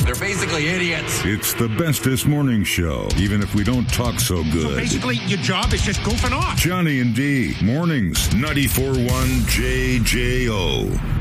They're basically idiots. It's the bestest morning show, even if we don't talk so good. So basically, your job is just goofing off. Johnny and D, mornings, 94.1 JJO.